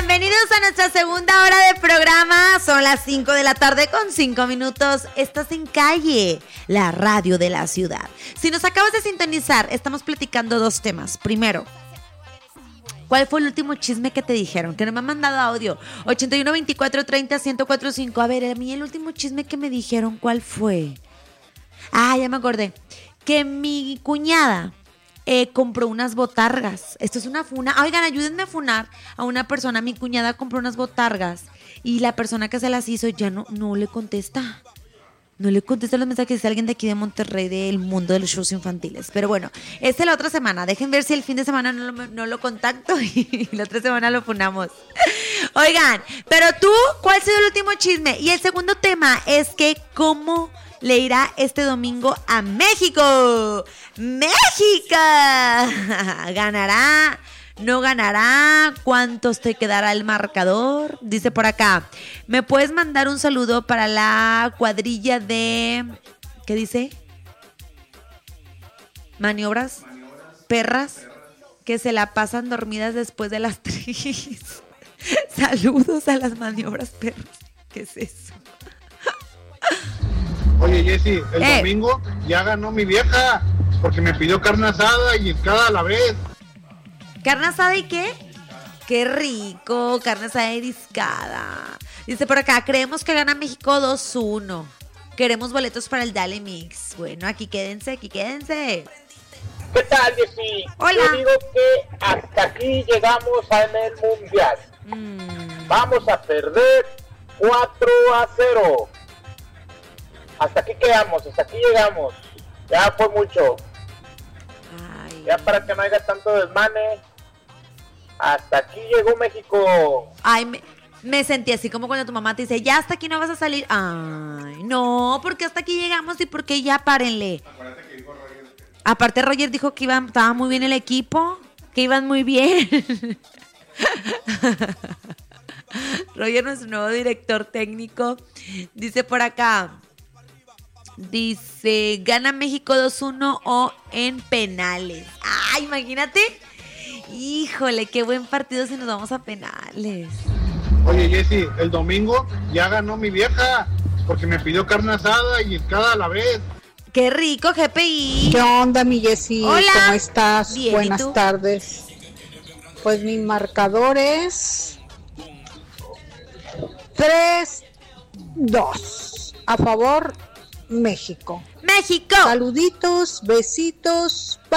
Bienvenidos a nuestra segunda hora de programa. Son las 5 de la tarde con 5 minutos. Estás en Calle, la radio de la ciudad. Si nos acabas de sintonizar, estamos platicando dos temas. Primero, ¿cuál fue el último chisme que te dijeron? Que no me han mandado audio. 81 24 30 1045. A ver, a mí el último chisme que me dijeron, ¿cuál fue? Ah, ya me acordé. Que mi cuñada compró unas botargas. Esto es una funa. Oigan, ayúdenme a funar a una persona. Mi cuñada compró unas botargas y la persona que se las hizo ya no le contesta. No le contesta los mensajes de alguien de aquí de Monterrey, del mundo de los shows infantiles. Pero bueno, esta es la otra semana. Dejen ver si el fin de semana no lo contacto y la otra semana lo funamos. Oigan, pero tú, ¿cuál ha sido el último chisme? Y el segundo tema es que ¿cómo le irá este domingo a México? ¡México! ¿Ganará? ¿No ganará? ¿Cuántos te quedará el marcador? Dice por acá, ¿me puedes mandar un saludo para la cuadrilla de... ¿Qué dice? Maniobras perras que se la pasan dormidas después de las 3. Saludos a las maniobras perras. ¿Qué es eso? Oye, Jessy, el domingo ya ganó mi vieja porque me pidió carne asada y discada a la vez. ¿Carne asada y qué? ¡Qué rico! Carne asada y discada. Dice por acá, creemos que gana México 2-1. Queremos boletos para el Dale Mix. Bueno, aquí quédense. ¿Qué tal, Jessy? Hola. Yo digo que hasta aquí llegamos en el Mundial. Vamos a perder 4-0. Hasta aquí quedamos, hasta aquí llegamos. Ya fue mucho. Ay. Ya para que no haya tanto desmane. Hasta aquí llegó México. Ay, me sentí así como cuando tu mamá te dice, ya hasta aquí no vas a salir. Ay, no, porque hasta aquí llegamos y porque ya párenle. Acuérdate que dijo Roger. Aparte Roger dijo que estaba muy bien el equipo, que iban muy bien. Roger, nuestro nuevo director técnico, dice por acá, dice, gana México 2-1 o en penales. Ay, imagínate. Híjole, qué buen partido si nos vamos a penales. Oye, Jessy, el domingo ya ganó mi vieja porque me pidió carne asada y discada a la vez. Qué rico, GPI. ¿Qué onda, mi Jessy? Hola. ¿Cómo estás? Bien, ¿y Buenas tú? tardes. Pues mi marcador es 3-2. A favor, México. México. Saluditos, besitos.